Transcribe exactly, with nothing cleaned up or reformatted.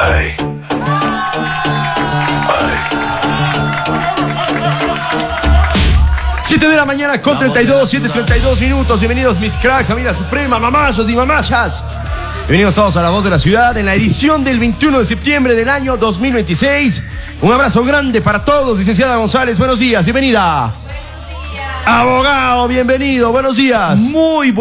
Ay. siete de la mañana con treinta y dos, siete treinta y dos minutos. Bienvenidos mis cracks, familia suprema, mamazos y mamachas. Bienvenidos todos a La Voz de la Ciudad en la edición del veintiuno de septiembre del año dos mil veintiséis. Un abrazo grande para todos, licenciada González, buenos días, bienvenida. Abogado, bienvenido, buenos días. Muy